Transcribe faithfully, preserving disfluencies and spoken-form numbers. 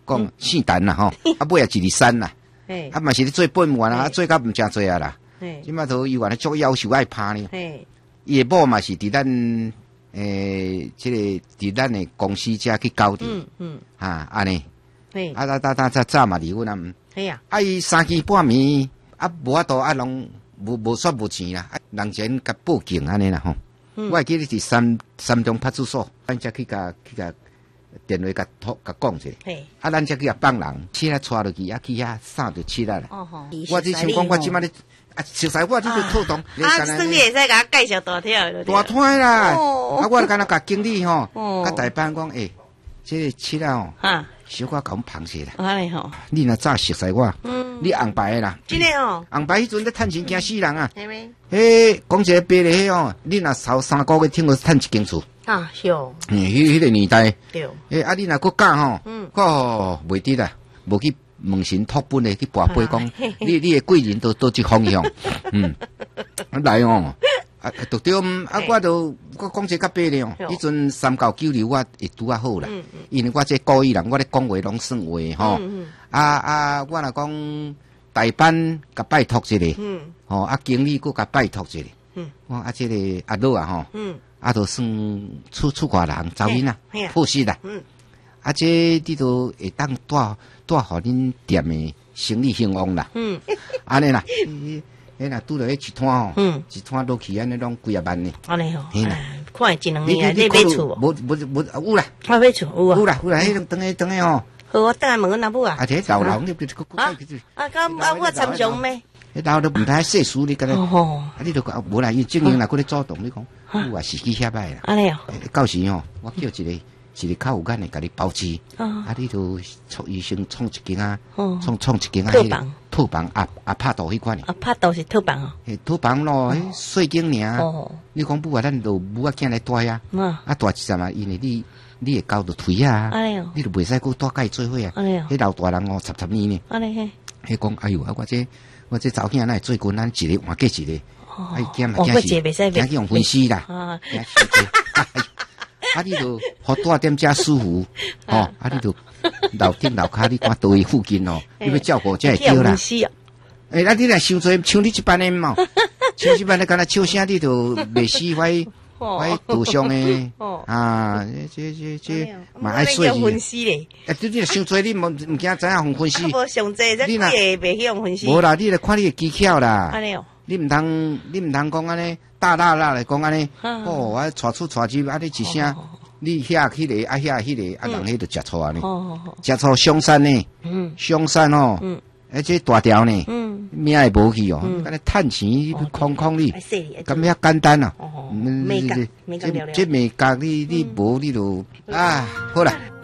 讲姓陈啦吼，啊尾也一二三啦，啊嘛是咧做本员啊，做甲毋诚做啊啦。即摆都伊原来足要求爱拍呢。伊诶某嘛是伫咱诶，即个伫咱诶公司遮去交的。嗯嗯。哈安尼。啊啊啊啊！早早嘛离婚啊。系啊。啊伊三更半暝啊无法度啊拢无无煞无钱啦，人前甲报警安尼啦吼。我会记得伫三三中派出所，咱则去甲去甲电话甲托甲讲者。啊，咱则去甲放人，车啊带落去，啊去遐扫着漆啦。哦吼。我只想讲，我即摆咧。啊，熟悉我这个透动， 啊，算你会使甲我介绍大条了。 大摊啦，啊，我干那甲经理吼，甲大班讲，诶，这个七啊吼，哈，小可甲阮螃蟹啦。安尼吼，你若早熟悉我，嗯，你红牌的啦。 真诶哦， 红牌迄阵咧趁钱惊死人啊。系咪？诶，讲一个白的迄哦，你若头三个月听过趁一间厝。啊，是哦。嗯，迄迄个年代。对。诶，啊，你若搁假吼，嗯，哦，袂得啦，无去。问神托本的去跋杯讲，你你的贵人都都一方向，嗯，来哦，啊，都对，啊，我都我讲这较白咧哦，迄阵三九九二我会拄啊好啦，因为我这故意人，我咧讲话拢算话吼，啊啊，我若讲大班甲拜托一个，吼啊经理佫甲拜托一个，我啊这个阿老啊吼，啊都算出出外人，查囡仔，朴实啦，啊这你都会当带。带互恁店的生意兴旺啦，嗯，安尼啦，迄若拄着迄一摊吼，嗯，一摊落去安尼拢几啊万呢，安尼吼，嘿啦， 看一两年啊，你买厝无？无无无有啦， 我买厝有啊， 有啦有啦，迄种等下等下吼， 好，我等下问阮阿母啊， 啊，这老老你别啊啊，咁啊，我参详咩？ 迄老都唔太世俗，你敢若，啊，你都讲无啦，伊经营啦，佫咧主动，你讲，有啊，是去遐摆啦，安尼哦，到时吼，我叫一个。一个较有眼的，甲你包治，啊，你都创医生创一间啊，创创一间啊， 套房， 套房啊啊，拍倒迄款的， 啊，拍倒是套房哦， 诶，套房咯，迄细间尔，你讲母啊，咱都母啊囝来带啊，啊大一阵嘛，因为你你会交着退啊，你都袂使佮带甲伊做伙啊，迄老大人哦，十十年呢，迄讲哎哟，啊我这我这查某囝来做军，咱一个换过一个，哎惊嘛惊死，惊去用分尸啦，啊！你就好带点遮舒服，吼！啊！你就楼顶楼骹，你看倒位附近哦，你要照顾才会叫啦。诶，啊！你若伤做，像你这班的嘛，像这班的，敢若笑声，你就袂死坏坏杜上诶。啊！这这这嘛爱说伊。 分尸咧。 啊！你你伤做，你无唔惊知影互分尸。 无上济，这你会袂去用分尸。 无啦，你来看你的技巧啦。 安尼哦。 你唔通，你唔通讲安尼，大大大来讲安尼，哦，我带出带入，啊，你一声，你遐迄个，啊遐迄个，啊人迄就食醋啊呢，食醋上山呢，上山哦，而且大条呢，命会无去哦，安尼趁钱空空哩，咁遐简单啊， 美甲，美甲了了， 这美甲你你无你就啊，好啦。